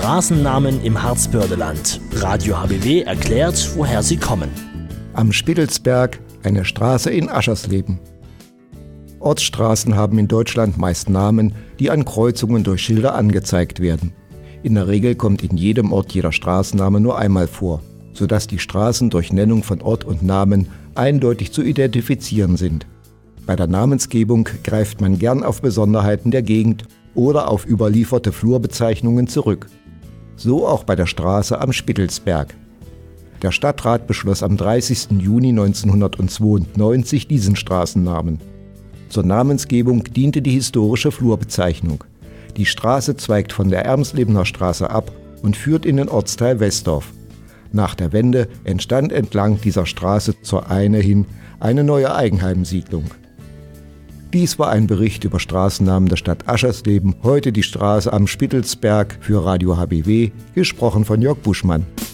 Straßennamen im Harzbördeland. Radio HBW erklärt, woher sie kommen. Am Spittelsberg eine Straße in Aschersleben. Ortsstraßen haben in Deutschland meist Namen, die an Kreuzungen durch Schilder angezeigt werden. In der Regel kommt in jedem Ort jeder Straßenname nur einmal vor, sodass die Straßen durch Nennung von Ort und Namen eindeutig zu identifizieren sind. Bei der Namensgebung greift man gern auf Besonderheiten der Gegend oder auf überlieferte Flurbezeichnungen zurück. So auch bei der Straße am Spittelsberg. Der Stadtrat beschloss am 30. Juni 1992 diesen Straßennamen. Zur Namensgebung diente die historische Flurbezeichnung. Die Straße zweigt von der Ermslebener Straße ab und führt in den Ortsteil Westdorf. Nach der Wende entstand entlang dieser Straße zur Eine hin eine neue Eigenheimsiedlung. Dies war ein Bericht über Straßennamen der Stadt Aschersleben, heute die Straße am Spittelsberg für Radio HBW, gesprochen von Jörg Buschmann.